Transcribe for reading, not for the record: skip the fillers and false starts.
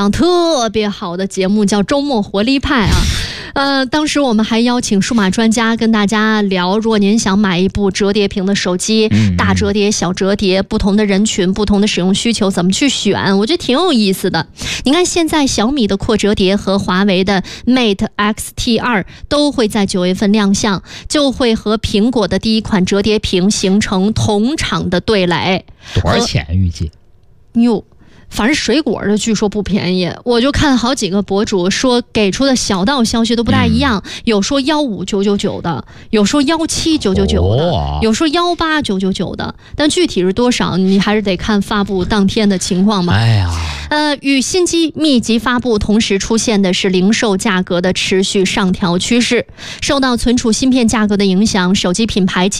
档特别好的节目，叫《周末活力派》啊。当时我们还邀请数码专家跟大家聊，如果您想买一部折叠屏的手机，大折叠、小折叠，不同的人群、不同的使用需求，怎么去选？我觉得挺有意思的。你看，现在小米的扩折叠和华为的 Mate X-T2 都会在9月份亮相，就会和苹果的第一款折叠屏形成同场的对垒。 多少钱预计？ 反正水果的据说不便宜，我就看好几个博主说给出的小道消息都不太一样，有说15999的，有说17999的，有说18999的，但具体是多少，你还是得看发布当天的情况嘛。与新机密集发布同时出现的是零售价格的持续上调趋势，受到存储芯片价格的影响，手机品牌